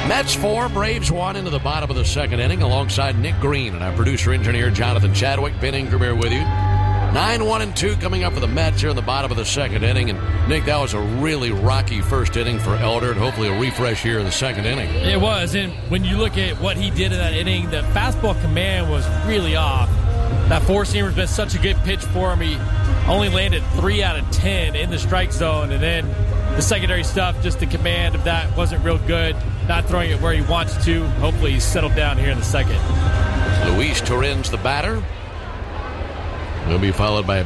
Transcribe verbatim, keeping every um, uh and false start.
Mets four, Braves one into the bottom of the second inning alongside Nick Green and our producer-engineer Jonathan Chadwick. Ben Ingram here with you. nine one and two coming up for the Mets here in the bottom of the second inning. And, Nick, that was a really rocky first inning for Elder, and hopefully a refresh here in the second inning. It was, and when you look at what he did in that inning, the fastball command was really off. That four-seamer's been such a good pitch for him. He only landed three out of ten in the strike zone, and then the secondary stuff, just the command of that wasn't real good. Not throwing it where he wants to. Hopefully he's settled down here in the second. Luis Torrens, the batter. He'll be followed by